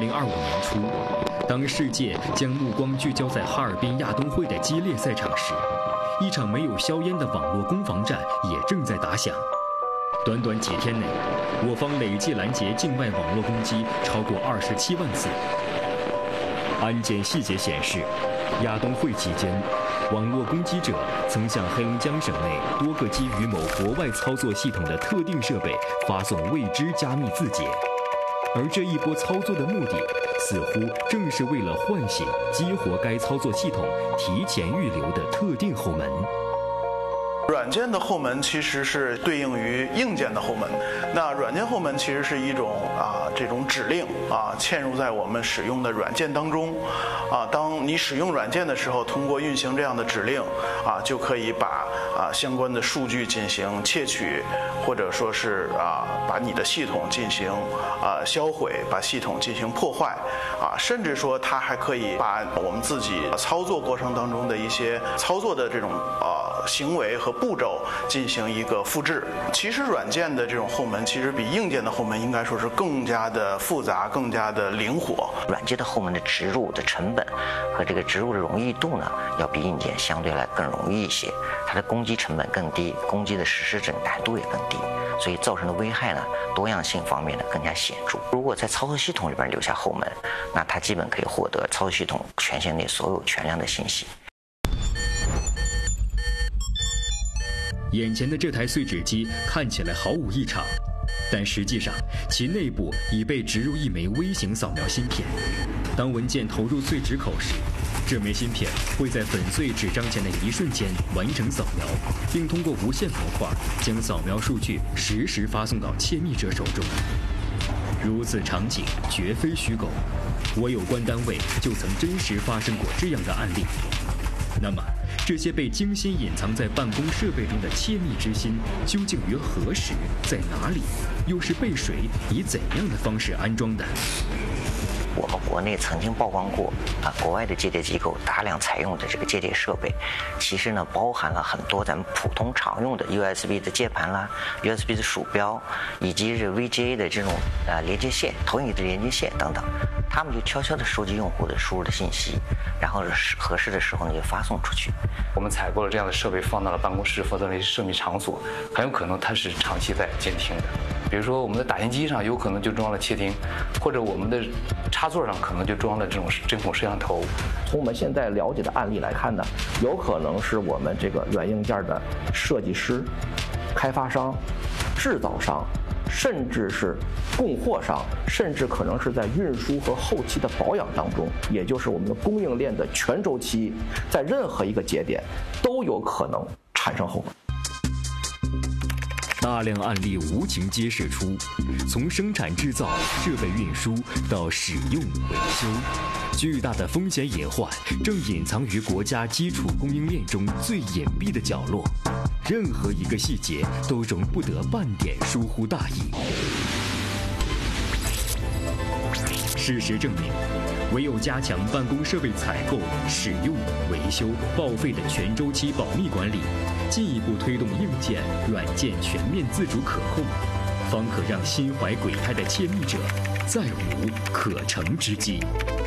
年初，当世界将目光聚焦在哈尔滨亚冬会的激烈赛场时，一场没有硝烟的网络攻防战也正在打响。短短几天内，我方累计拦截境外网络攻击超过27万次。安检细节显示，亚冬会期间，网络攻击者曾向黑龙江省内多个基于某国外操作系统的特定设备发送未知加密字节，而这一波操作的目的，似乎正是为了唤醒激活该操作系统提前预留的特定后门。 软件的后门其实是对应于硬件的后门，那软件后门其实是一种这种指令嵌入在我们使用的软件当中当你使用软件的时候，通过运行这样的指令就可以把相关的数据进行窃取，或者说是把你的系统进行销毁，把系统进行破坏甚至说它还可以把我们自己操作过程当中的一些操作的这种行为和步骤进行一个复制。其实软件的这种后门其实比硬件的后门应该说是更加的复杂，更加的灵活。 软件的后门的植入的成本和这个植入的容易度呢，要比硬件相对来更容易一些，它的攻击成本更低，攻击的实施这个难度也更低，所以造成的危害呢，多样性方面呢更加显著。如果在操作系统里边留下后门，那它基本可以获得操作系统权限内所有全量的信息。 眼前的这台碎纸机看起来毫无异常，但实际上其内部已被植入一枚微型扫描芯片。当文件投入碎纸口时，这枚芯片会在粉碎纸张前的一瞬间完成扫描，并通过无线模块将扫描数据实时发送到窃密者手中。如此场景绝非虚构，我有关单位就曾真实发生过这样的案例。那么这些被精心隐藏在办公设备中的窃密之心，究竟于何时，在哪里，又是被谁以怎样的方式安装的？ 我们国内曾经曝光过国外的借贷机构大量采用的这个借贷设备，其实呢包含了很多咱们普通常用的 USB 的键盘啦、USB 的鼠标，以及这 VGA 的这种连接线、投影的连接线等等，他们就悄悄地收集用户的输入的信息，然后合适的时候呢就发送出去。 我们采购了这样的设备放到了办公室或者那些设密场所，很有可能它是长期在监听的。比如说我们的打印机上有可能就装了窃听，或者我们的插座上可能就装了这种针孔摄像头。 从我们现在了解的案例来看呢，有可能是我们这个软硬件的设计师、开发商、制造商，甚至是供货商，甚至可能是在运输和后期的保养当中，也就是我们的供应链的全周期，在任何一个节点都有可能产生后门。 大量案例无情揭示出，从生产制造、设备运输到使用维修，巨大的风险隐患正隐藏于国家基础供应链中最隐蔽的角落，任何一个细节都容不得半点疏忽大意。事实证明，唯有加强办公设备采购、使用、维修、报废的全周期保密管理，进一步推动硬件、软件全面自主可控，方可让心怀鬼胎的窃密者再无可乘之机。